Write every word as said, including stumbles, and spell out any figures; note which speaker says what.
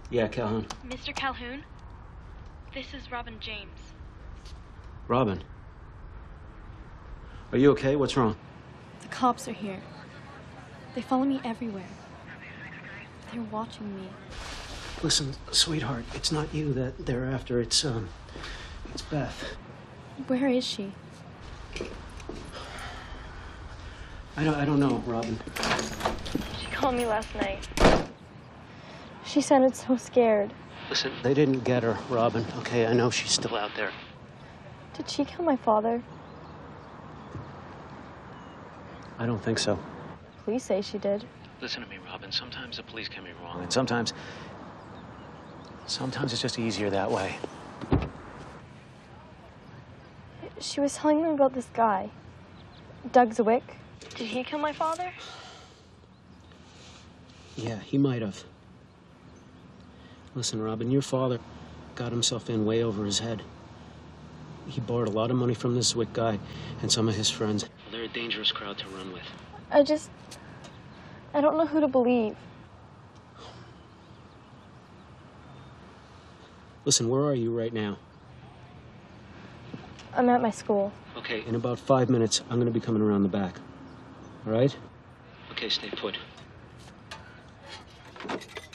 Speaker 1: Yeah, Calhoun.
Speaker 2: Mister Calhoun? This is Robin James.
Speaker 1: Robin. Are you okay? What's wrong?
Speaker 2: The cops are here. They follow me everywhere. They're watching me.
Speaker 1: Listen, sweetheart, it's not you that they're after. It's, um, it's Beth.
Speaker 2: Where is she?
Speaker 1: I don't, I don't know, Robin.
Speaker 2: She called me last night. She sounded so scared.
Speaker 1: Listen, they didn't get her, Robin. Okay, I know she's still out there.
Speaker 2: Did she kill my father?
Speaker 1: I don't think so.
Speaker 2: Police say she did.
Speaker 1: Listen to me, Robin. Sometimes the police can be wrong, and sometimes... Sometimes it's just easier that way.
Speaker 2: She was telling them about this guy, Doug Zwick. Did he kill my father?
Speaker 1: Yeah, he might have. Listen, Robin, your father got himself in way over his head. He borrowed a lot of money from this Zwick guy and some of his friends. They're a dangerous crowd to run with.
Speaker 2: I just... I don't know who to believe.
Speaker 1: Listen, where are you right now?
Speaker 2: I'm at my school.
Speaker 1: Okay, in about five minutes, I'm gonna be coming around the back. All right? Okay, stay put.